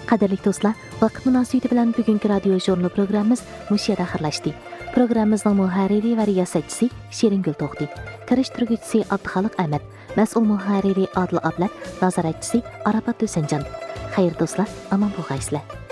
Qadrli do'stlar, vaqt munosabati bilan bugungi radio jurnal programmamiz mush yerda oxirlashdi. Programmamizning muharriri va riyosatchisi Sheringul To'xti, kirishtiruvchisi Abduxoliq Ahmad, mas'ul muharriri Adil Ablat, nazoratchisi Arafat Do'sanjon. Xayr do'stlar, aman bo'lgaysizlar.